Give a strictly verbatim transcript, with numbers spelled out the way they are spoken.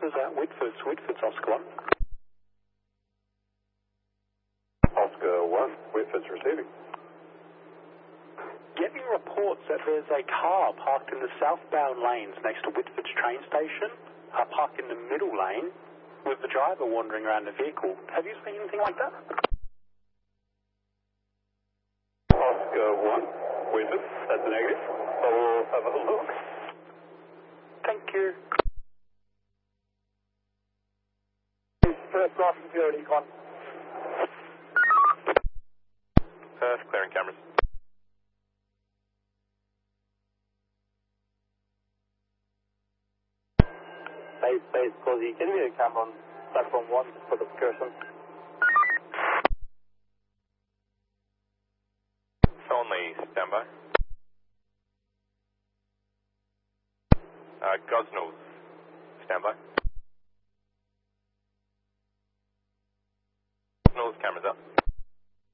This is at Whitford's. Whitford's Oscar one. Oscar one, Whitford's receiving. Getting reports that there's a car parked in the southbound lanes next to Whitford's train station, uh, parked in the middle lane, with the driver wandering around the vehicle. Have you seen anything like that? Oscar one, Whitford, that's a negative. So we'll have a look. Thank you. First class security, con. First, clearing cameras. Base, base, Cozy. Can we get a camera on platform one for the person? Thornley, standby. Uh, Gosnells, standby. Gosnells, cameras up.